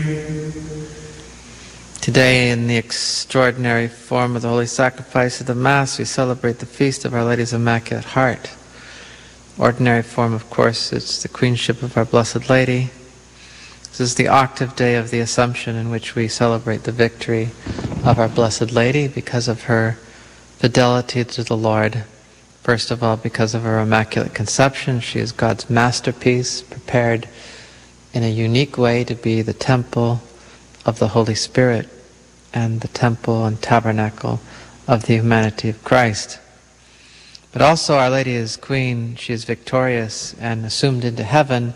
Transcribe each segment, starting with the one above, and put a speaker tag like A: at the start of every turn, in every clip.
A: Today, in the extraordinary form of the Holy Sacrifice of the Mass, we celebrate the feast of Our Lady's Immaculate Heart. Ordinary form, of course, it's the Queenship of Our Blessed Lady. This is the octave day of the Assumption, in which we celebrate the victory of Our Blessed Lady because of her fidelity to the Lord. First of all, because of her Immaculate Conception. She is God's masterpiece, prepared in a unique way to be the temple of the Holy Spirit and the temple and tabernacle of the humanity of Christ. But also Our Lady is Queen, she is victorious and assumed into heaven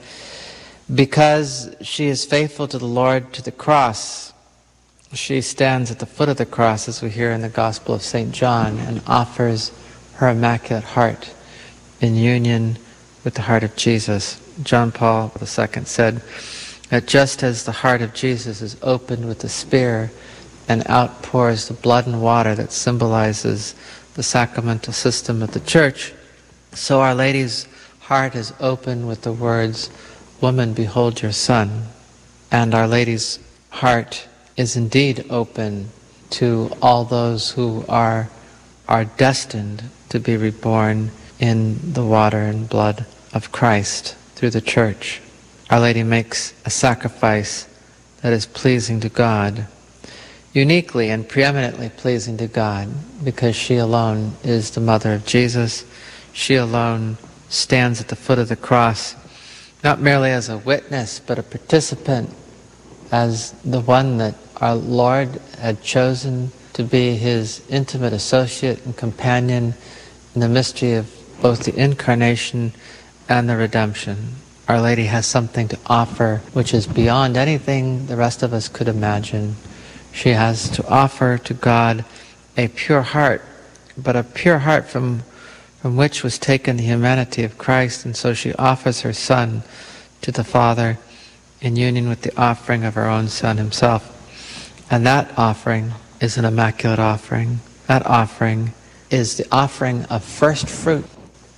A: because she is faithful to the Lord to the cross. She stands at the foot of the cross, as we hear in the Gospel of St. John, and offers her Immaculate Heart in union with the heart of Jesus. John Paul II said that just as the heart of Jesus is opened with the spear and outpours the blood and water that symbolizes the sacramental system of the Church, so Our Lady's heart is open with the words, "Woman, behold your Son." And Our Lady's heart is indeed open to all those who are destined to be reborn in the water and blood of Christ through the Church. Our Lady makes a sacrifice that is pleasing to God, uniquely and preeminently pleasing to God, because she alone is the Mother of Jesus. She alone stands at the foot of the cross, not merely as a witness, but a participant, as the one that our Lord had chosen to be His intimate associate and companion in the mystery of both the Incarnation and the Redemption. Our Lady has something to offer which is beyond anything the rest of us could imagine. She has to offer to God a pure heart, but a pure heart from which was taken the humanity of Christ, and so she offers her Son to the Father in union with the offering of her own Son Himself. And that offering is an immaculate offering. That offering is the offering of first fruit.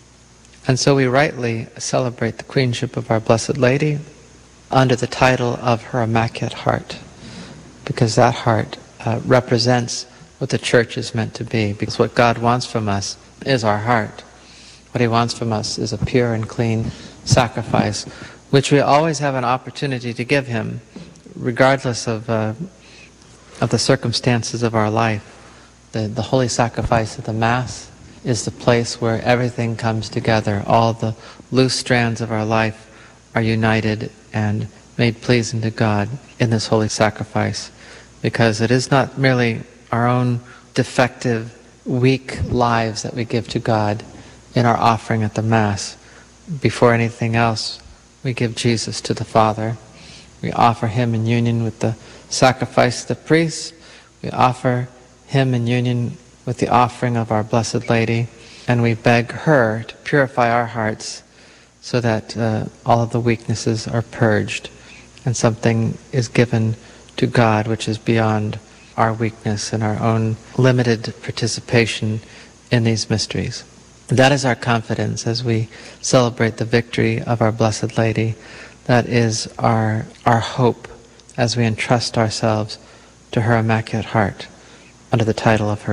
A: And so we rightly celebrate the Queenship of Our Blessed Lady under the title of her Immaculate Heart, because that heart represents what the Church is meant to be. Because what God wants from us is our heart. What He wants from us is a pure and clean sacrifice, which we always have an opportunity to give Him, regardless of the circumstances of our life. The holy sacrifice of the Mass is the place where everything comes together. All the loose strands of our life are united and made pleasing to God in this holy sacrifice, because it is not merely our own defective, weak lives that we give to God in our offering at the Mass. Before anything else, we give Jesus to the Father. We offer Him in union with the sacrifice of the priests. We offer Him in union with the offering of Our Blessed Lady, and we beg her to purify our hearts so that all of the weaknesses are purged and something is given to God which is beyond our weakness and our own limited participation in these mysteries. That is our confidence as we celebrate the victory of Our Blessed Lady. That is our hope as we entrust ourselves to her Immaculate Heart under the title of her